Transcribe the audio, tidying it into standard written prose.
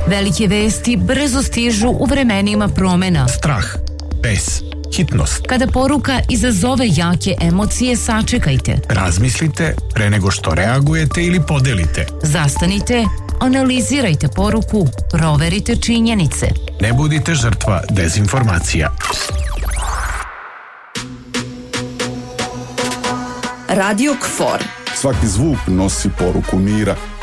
Velike vesti brzo stižu u vremenima promena. Strah, bes, hitnost. Kada poruka izazove jake emocije, sačekajte. Razmislite pre nego što reagujete ili podelite. Zastanite, analizirajte poruku, proverite činjenice. Ne budite žrtva dezinformacija. Radio KFOR. Svaki zvuk nosi poruku mira.